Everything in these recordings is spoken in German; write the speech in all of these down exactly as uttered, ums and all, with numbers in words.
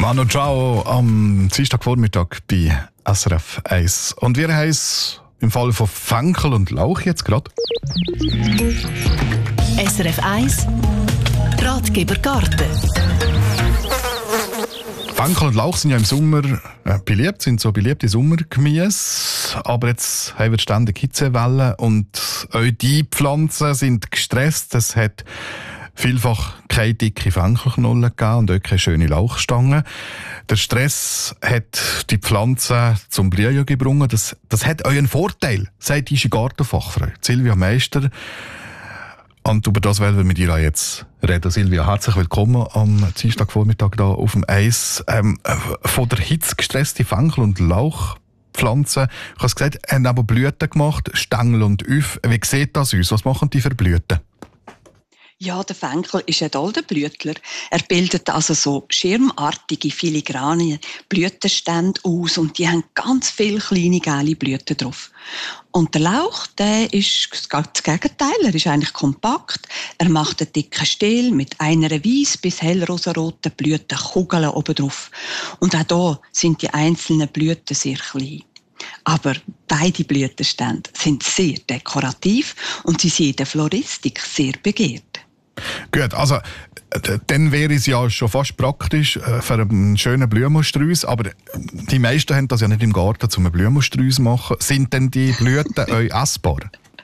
Manu Ciao am Dienstagvormittag bei S R F eins. Und wir haben es im Fall von Fenchel und Lauch jetzt gerade. S R F eins Ratgeber Garten. Fenchel und Lauch sind ja im Sommer äh, beliebt, sind so beliebte Sommergemüse. Aber jetzt haben wir ständig Hitzewellen und auch die Pflanzen sind gestresst. Es hat vielfach keine dicke Fenchelknollen gegeben und auch keine schöne Lauchstangen. Der Stress hat die Pflanzen zum Blühen gebracht. Das, das hat euren Vorteil, sagt unsere Gartenfachfrau Silvia Meister. Und über das wollen wir mit ihr jetzt reden. Silvia, herzlich willkommen am Dienstagvormittag hier auf dem Eis. Ähm, von der Hitze gestresste Fenchel- und Lauchpflanzen, ich habe es gesagt, haben aber Blüten gemacht, Stängel und Üff. Wie sieht das aus? Was machen die für Blüten? Ja, der Fenchel ist ein Doldenblütler. Er bildet also so schirmartige, filigrane Blütenstände aus und die haben ganz viele kleine, gelbe Blüten drauf. Und der Lauch, der ist das Gegenteil. Er ist eigentlich kompakt. Er macht einen dicken Stiel mit einer weiss bis hellrosaroten Blütenkugeln oben drauf. Und auch hier sind die einzelnen Blüten sehr klein. Aber beide Blütenstände sind sehr dekorativ und sie sind in der Floristik sehr begehrt. Gut, also dann wäre es ja schon fast praktisch äh, für einen schönen Blumenstrauß, aber die meisten haben das ja nicht im Garten, um einen Blumenstrauß zu machen. Sind denn die Blüten euch essbar?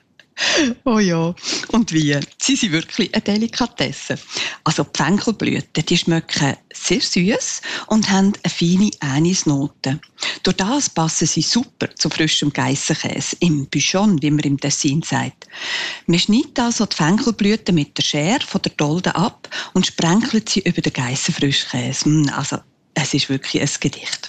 Oh ja, und wie? Sie sind wirklich eine Delikatesse. Also die Fenchelblüten, die schmecken sehr süß und haben eine feine Anisnote. Durch das passen sie super zu frischem Geissenkäse, im Buchon, wie man im Tessin sagt. Man schneidet also die Fenchelblüten mit der Schere von der Dolde ab und sprenkelt sie über den Geissenfrischkäse. Also es ist wirklich ein Gedicht.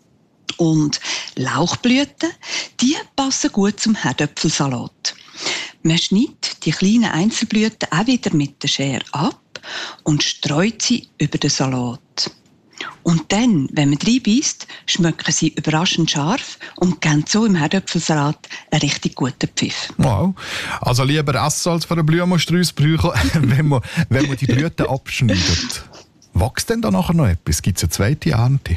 Und Lauchblüten, die passen gut zum Herdöpfelsalat. Man schneidet die kleinen Einzelblüten auch wieder mit der Schere ab und streut sie über den Salat. Und dann, wenn man reinbeißt, schmecken sie überraschend scharf und geben so im Herdöpfelsalat einen richtig guten Pfiff. Wow. Also lieber essen als für einen Blumenstrauß brauchen, wenn man, wenn man die Blüten abschneidet. Wächst denn da nachher noch etwas? Gibt es eine zweite Ernte?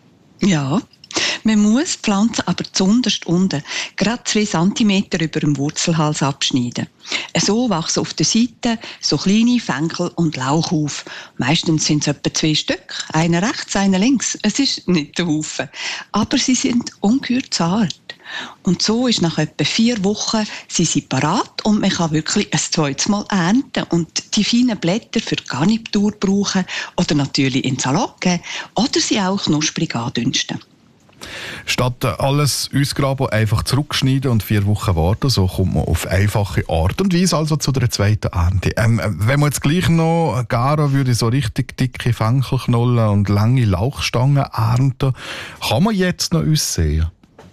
Ja. Man muss die Pflanze aber zunderst unten, gerade zwei Zentimeter über dem Wurzelhals abschneiden. So wachsen auf der Seite so kleine Fenchel und Lauch auf. Meistens sind es etwa zwei Stück, einer rechts, einer links. Es ist nicht der Haufen, aber sie sind ungeheuer zart. Und so ist nach etwa vier Wochen sie sind parat und man kann wirklich ein zweites Mal ernten und die feinen Blätter für die Garnitur brauchen oder natürlich in den Salat geben oder sie auch knusprig andünsten. Statt alles ausgraben, einfach zurückschneiden und vier Wochen warten, so kommt man auf einfache Art und Weise also zu der zweiten Ernte. Ähm, wenn man jetzt gleich noch garen würde, so richtig dicke Fenchelknollen und lange Lauchstangen ernten, kann man jetzt noch aussehen?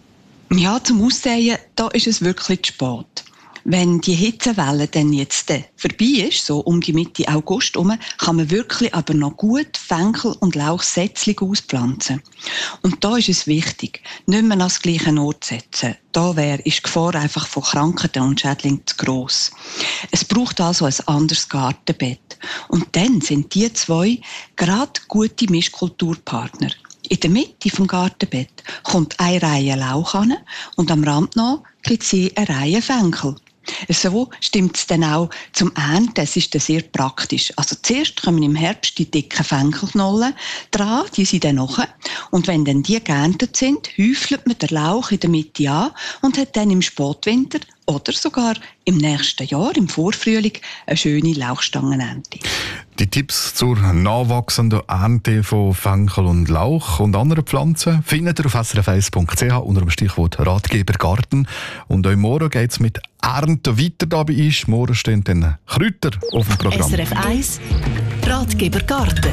Ja, zum Aussehen, da ist es wirklich zu spät. Wenn die Hitzewelle dann jetzt vorbei ist, so um die Mitte August herum, kann man wirklich aber noch gut Fenchel- und Lauchsätzchen auspflanzen. Und da ist es wichtig, nicht mehr an das gleiche Ort zu setzen. Da wäre ist die Gefahr einfach von Krankheiten und Schädlingen zu gross. Es braucht also ein anderes Gartenbett. Und dann sind die zwei gerade gute Mischkulturpartner. In der Mitte vom Gartenbett kommt eine Reihe Lauch an und am Rand noch gibt es eine Reihe Fenchel. So stimmt es dann auch zum Ernten. Es ist dann sehr praktisch. Also zuerst kommen im Herbst die dicken Fenchelknollen dran, die sind dann nachher. Und wenn dann die geerntet sind, häufelt man den Lauch in der Mitte an und hat dann im Spätwinter oder sogar im nächsten Jahr, im Vorfrühling, eine schöne Lauchstangenernte. Die Tipps zur nachwachsenden Ernte von Fenchel und Lauch und anderen Pflanzen findet ihr auf s r f eins punkt c h unter dem Stichwort Ratgeber Garten. Und auch morgen geht es mit Ernten weiter da bei uns. Morgen stehen dann Kräuter auf dem Programm. S R F eins Ratgeber Garten.